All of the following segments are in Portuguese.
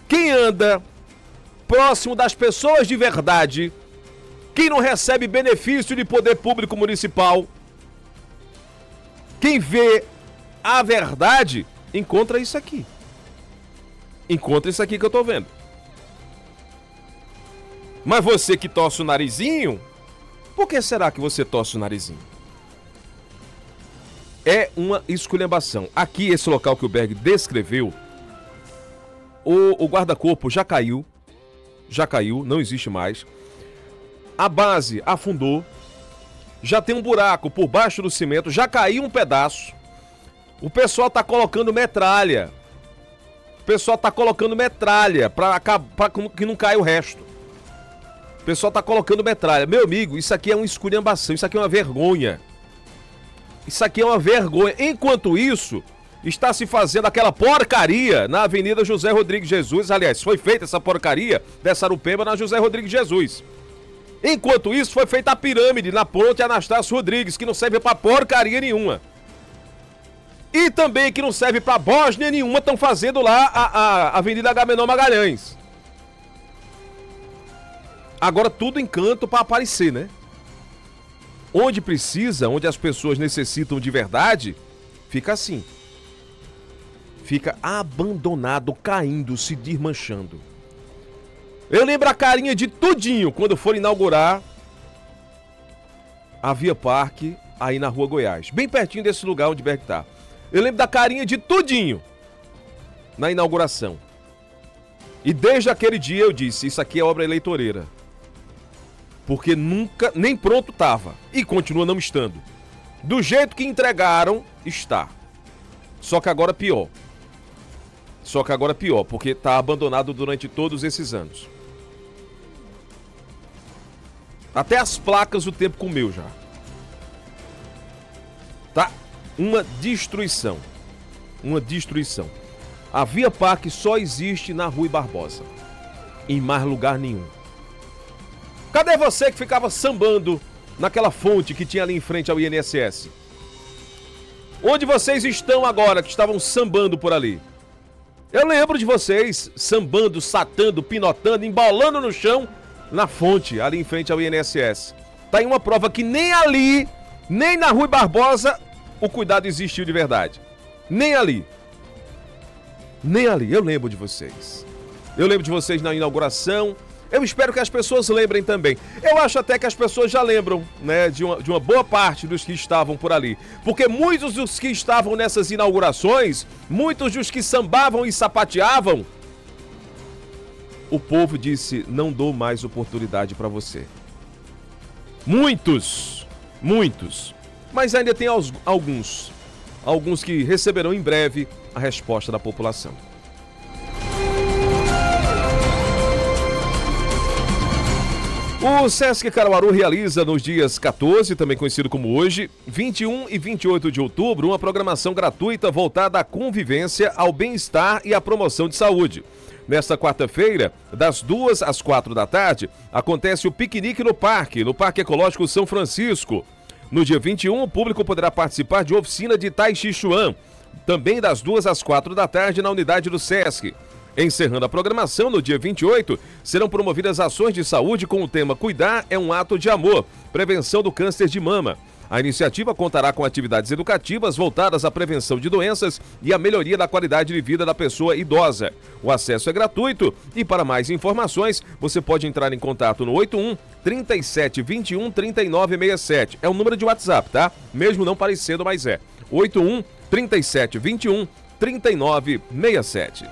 Quem anda próximo das pessoas de verdade, quem não recebe benefício de poder público municipal, quem vê a verdade, encontra isso aqui. Encontra isso aqui que eu tô vendo. Mas você que torce o narizinho, por que será que você torce o narizinho? É uma esculhambação. Aqui, esse local que o Berg descreveu, o guarda-corpo já caiu, não existe mais. A base afundou, já tem um buraco por baixo do cimento, já caiu um pedaço. O pessoal tá colocando metralha. Para que não caia o resto. O pessoal tá colocando metralha. Meu amigo, isso aqui é uma esculhambação, isso aqui é uma vergonha. Enquanto isso, está se fazendo aquela porcaria na Avenida José Rodrigues Jesus. Aliás, foi feita essa porcaria dessa Arupemba na José Rodrigues Jesus. Enquanto isso, foi feita a pirâmide na ponte Anastácio Rodrigues, que não serve pra porcaria nenhuma. E também que não serve pra Bósnia nenhuma, estão fazendo lá a Avenida Agamenon Magalhães. Agora tudo encanto pra aparecer, né? Onde precisa, onde as pessoas necessitam de verdade, fica assim. Fica abandonado, caindo, se desmanchando. Eu lembro a carinha de tudinho quando for inaugurar a Via Parque aí na Rua Goiás. Bem pertinho desse lugar onde o Berg tá. Eu lembro da carinha de tudinho na inauguração. E desde aquele dia eu disse, isso aqui é obra eleitoreira. Porque nunca, nem pronto tava. E continua não estando. Do jeito que entregaram, está. Só que agora pior. Porque tá abandonado durante todos esses anos. Até as placas o tempo comeu já. Tá? Uma destruição. A Via Parque só existe na Rui Barbosa. Em mais lugar nenhum. Cadê você que ficava sambando naquela fonte que tinha ali em frente ao INSS? Onde vocês estão agora que estavam sambando por ali? Eu lembro de vocês sambando, satando, pinotando, embolando no chão na fonte ali em frente ao INSS. Tá aí uma prova que nem ali, nem na Rui Barbosa, o cuidado existiu de verdade. Nem ali. Eu lembro de vocês. Eu lembro de vocês na inauguração. Eu espero que as pessoas lembrem também. Eu acho até que as pessoas já lembram, né, de uma boa parte dos que estavam por ali. Porque muitos dos que estavam nessas inaugurações, muitos dos que sambavam e sapateavam, o povo disse, não dou mais oportunidade para você. Muitos. Mas ainda tem alguns que receberão em breve a resposta da população. O Sesc Caruaru realiza nos dias 14, também conhecido como hoje, 21 e 28 de outubro, uma programação gratuita voltada à convivência, ao bem-estar e à promoção de saúde. Nesta quarta-feira, das 2 às 4 da tarde, acontece o piquenique no Parque Ecológico São Francisco. No dia 21, o público poderá participar de oficina de Tai Chi Chuan, também das 2 às 4 da tarde na unidade do Sesc. Encerrando a programação, no dia 28, serão promovidas ações de saúde com o tema Cuidar é um ato de amor, prevenção do câncer de mama. A iniciativa contará com atividades educativas voltadas à prevenção de doenças e à melhoria da qualidade de vida da pessoa idosa. O acesso é gratuito e para mais informações, você pode entrar em contato no 81 37 21 39 67. É o número de WhatsApp, tá? Mesmo não parecendo, mas é. 81 37 21 39 67.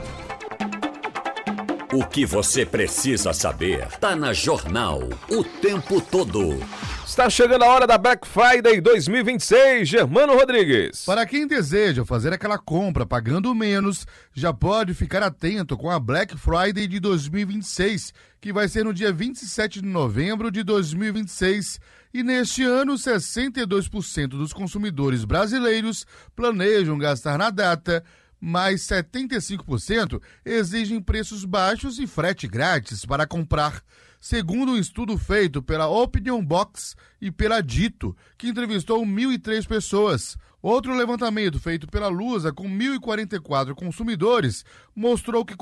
O que você precisa saber tá na Jornal o tempo todo. Está chegando a hora da Black Friday 2026, Germano Rodrigues. Para quem deseja fazer aquela compra pagando menos, já pode ficar atento com a Black Friday de 2026, que vai ser no dia 27 de novembro de 2026. E neste ano, 62% dos consumidores brasileiros planejam gastar na data, mas 75% exigem preços baixos e frete grátis para comprar, segundo um estudo feito pela Opinion Box e pela Dito, que entrevistou 1.003 pessoas. Outro levantamento feito pela Lusa com 1.044 consumidores mostrou que